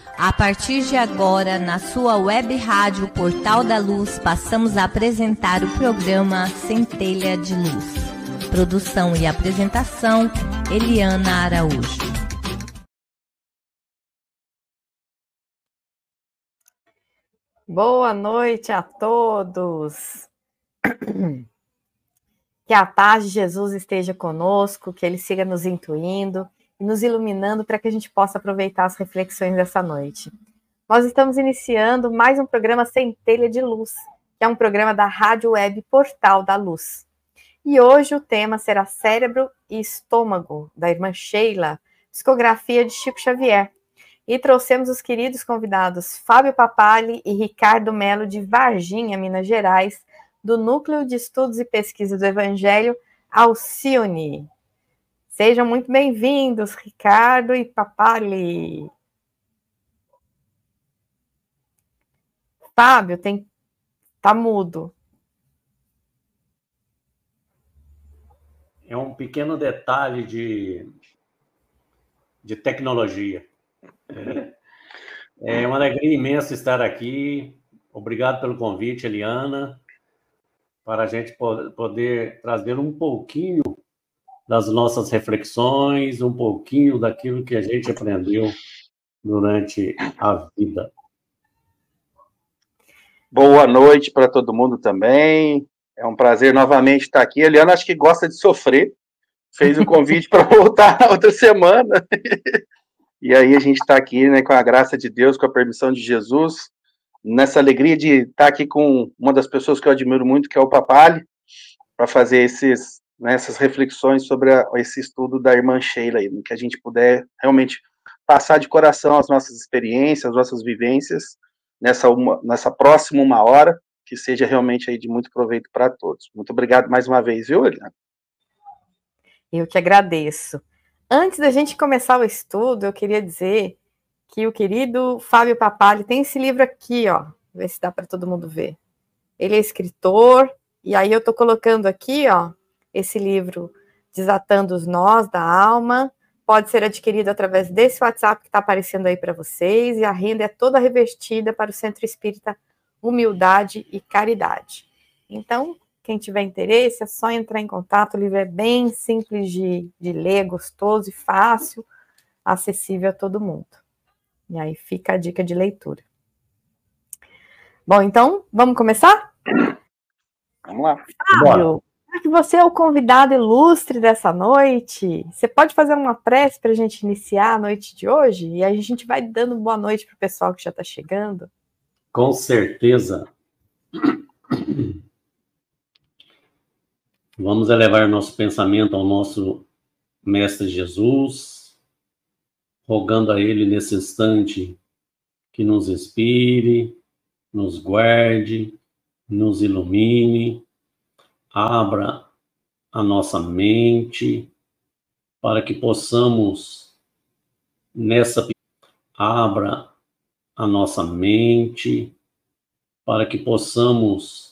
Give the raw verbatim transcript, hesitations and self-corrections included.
A partir de agora, na sua web rádio Portal da Luz, passamos a apresentar o programa Centelha de Luz. Produção e apresentação, Eliana Araújo. Boa noite a todos. Que a paz de Jesus esteja conosco, que Ele siga nos intuindo e nos iluminando para que a gente possa aproveitar as reflexões dessa noite. Nós estamos iniciando mais um programa Centelha de Luz, que é um programa da Rádio Web Portal da Luz. E hoje o tema será Cérebro e Estômago, da irmã Sheila, psicografia de Chico Xavier. E trouxemos os queridos convidados Fábio Papali e Ricardo Melo de Varginha, Minas Gerais, do Núcleo de Estudos e Pesquisa do Evangelho, Alcione. Sejam muito bem-vindos, Ricardo e Papali. Fábio, tem... tá mudo. É um pequeno detalhe de, de tecnologia. É uma alegria imensa estar aqui. Obrigado pelo convite, Eliana, para a gente poder trazer um pouquinho das nossas reflexões, um pouquinho daquilo que a gente aprendeu durante a vida. Boa noite para todo mundo também. É um prazer novamente estar aqui. A Eliana acho que gosta de sofrer. Fez o convite para voltar outra semana. E aí a gente está aqui, né, com a graça de Deus, com a permissão de Jesus, nessa alegria de estar aqui com uma das pessoas que eu admiro muito, que é o Papali, para fazer esses... nessas reflexões sobre a, esse estudo da irmã Sheila, aí, que a gente puder realmente passar de coração as nossas experiências, as nossas vivências, nessa, uma, nessa próxima uma hora, que seja realmente aí de muito proveito para todos. Muito obrigado mais uma vez, viu, Eliana? Eu que agradeço. Antes da gente começar o estudo, eu queria dizer que o querido Fábio Papali tem esse livro aqui, ó, ver se dá para todo mundo ver. Ele é escritor, e aí eu estou colocando aqui, ó, esse livro, Desatando os Nós da Alma, pode ser adquirido através desse WhatsApp que está aparecendo aí para vocês, e a renda é toda revestida para o Centro Espírita Humildade e Caridade. Então, quem tiver interesse, é só entrar em contato, o livro é bem simples de, de ler, gostoso e fácil, acessível a todo mundo. E aí fica a dica de leitura. Bom, então, vamos começar? Vamos lá. Fábio, já que você é o convidado ilustre dessa noite, você pode fazer uma prece para a gente iniciar a noite de hoje? E aí a gente vai dando boa noite para o pessoal que já está chegando. Com certeza. Vamos elevar nosso pensamento ao nosso Mestre Jesus, rogando a Ele nesse instante que nos inspire, nos guarde, nos ilumine, abra a nossa mente para que possamos, nessa abra a nossa mente para que possamos